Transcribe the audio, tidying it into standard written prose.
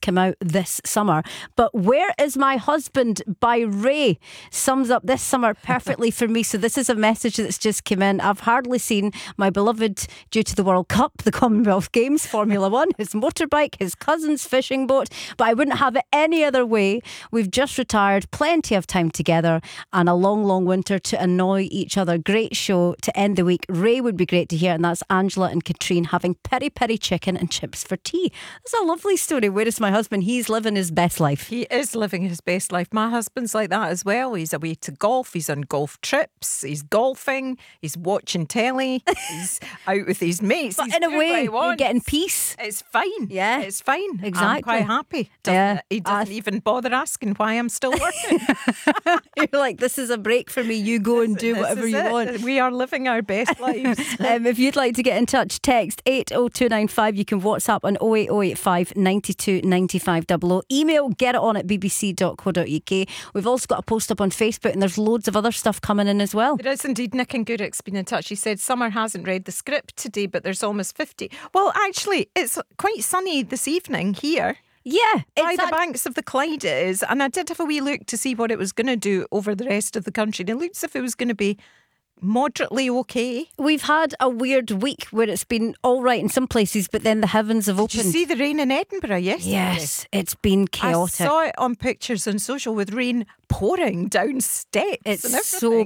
come out this summer. But Where Is My Husband by Ray sums up this summer perfectly for me. So this is a message that's just come in. I've hardly seen my beloved due to the World Cup, the Commonwealth Games, Formula One, his motorbike, his cousin's fishing boat, but I wouldn't have it any other way. We've just retired, plenty of time together, and a long, long winter to annoy each other. Great show to end the week. Ray would be great to hear, and that's Angela and Katrine having peri-peri chicken and chips for tea. That's a lovely story. Where is my husband? He's living his best life. He is living his best life. My husband's like that as well. He's away to golf. He's on golf trips. He's golfing. He's watching telly. He's out with his mates. But he's in a way, you're getting peace. It's fine. Yeah. It's fine. Exactly. I'm quite happy. He doesn't even bother asking why I'm still working. You're like, this is a break for me. You go and do whatever you want. We are living our best lives. If you'd like to get in touch, text 80295. You can WhatsApp on 08085 92 95 00. Email getit.on@bbc.co.uk. We've also got a post up on Facebook, and there's loads of other stuff coming in as well. There is indeed. Nick and Gurik's been in touch. He said Summer hasn't read the script today, but there's almost 50. Well, actually, it's quite sunny this evening here. Yeah, By the banks of the Clyde it is. And I did have a wee look to see what it was going to do over the rest of the country. And it looks as if it was going to be moderately okay. We've had a weird week where it's been all right in some places, but then the heavens have opened. Did you see the rain in Edinburgh yesterday? Yes, it's been chaotic. I saw it on pictures on social with rain pouring down steps. It's and so